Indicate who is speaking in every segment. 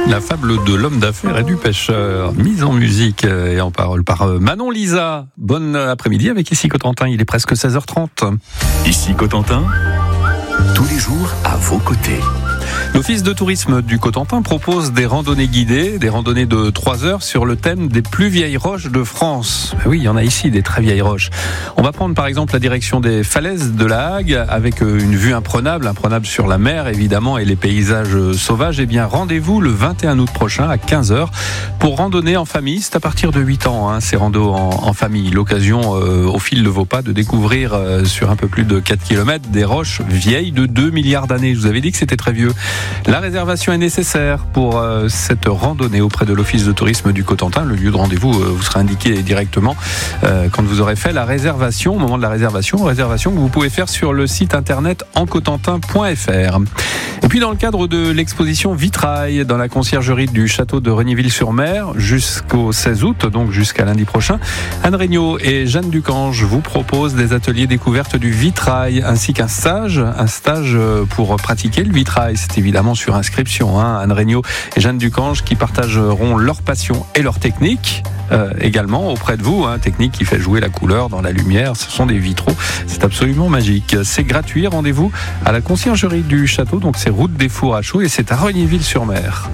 Speaker 1: La fable de l'homme d'affaires et du pêcheur, mise en musique et en parole par Manon Lisa. Bon après-midi avec Ici Cotentin, il est presque 16h30.
Speaker 2: Ici Cotentin, tous les jours à vos côtés.
Speaker 1: L'Office de tourisme du Cotentin propose des randonnées guidées, des randonnées de 3 heures sur le thème des plus vieilles roches de France. Oui, il y en a ici, des très vieilles roches. On va prendre par exemple la direction des falaises de la Hague avec une vue imprenable sur la mer évidemment et les paysages sauvages. Eh bien, rendez-vous le 21 août prochain à 15h pour randonner en famille. C'est à partir de 8 ans, ces randos en famille. L'occasion au fil de vos pas de découvrir sur un peu plus de 4 km des roches vieilles de 2 milliards d'années. Je vous avais dit que c'était très vieux. La réservation est nécessaire pour cette randonnée auprès de l'Office de tourisme du Cotentin. Le lieu de rendez-vous vous sera indiqué directement quand vous aurez fait la réservation. Au moment de la réservation que vous pouvez faire sur le site internet encotentin.fr. Et puis dans le cadre de l'exposition Vitrail dans la conciergerie du château de Regnéville-sur-Mer jusqu'au 16 août, donc jusqu'à lundi prochain, Anne Regnault et Jeanne Ducange vous proposent des ateliers découvertes du vitrail ainsi qu'un stage pour pratiquer le vitrail. C'est évidemment sur inscription. Anne Regnault et Jeanne Ducange qui partageront leur passion et leur technique également auprès de vous. Technique qui fait jouer la couleur dans la lumière. Ce sont des vitraux. C'est absolument magique. C'est gratuit. Rendez-vous à la conciergerie du château. Donc c'est route des Fours à Chaux et c'est à Regnéville-sur-Mer.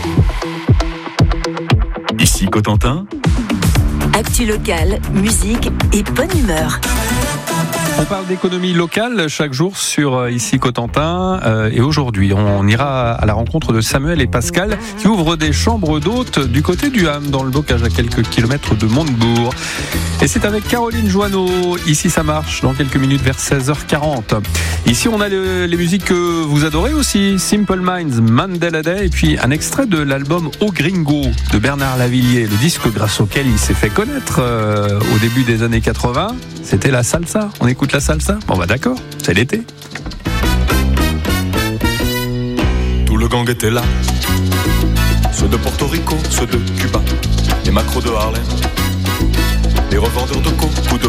Speaker 2: Ici Cotentin.
Speaker 3: Actu locale, musique et bonne humeur.
Speaker 1: On parle d'économie locale chaque jour sur Ici Cotentin et aujourd'hui on ira à la rencontre de Samuel et Pascal qui ouvrent des chambres d'hôtes du côté du Ham dans le Bocage à quelques kilomètres de Montebourg. Et c'est avec Caroline Joanneau, ici ça marche dans quelques minutes vers 16h40. Ici on a les musiques que vous adorez aussi, Simple Minds, Mandela Day et puis un extrait de l'album Au Gringo de Bernard Lavilliers, le disque grâce auquel il s'est fait connaître au début des années 80, c'était la salsa. On écoute la salsa ? Bon bah d'accord, c'est l'été.
Speaker 4: Tout le gang était là, ceux de Porto Rico, ceux de Cuba, les macros de Harlem, les revendeurs de coke ou de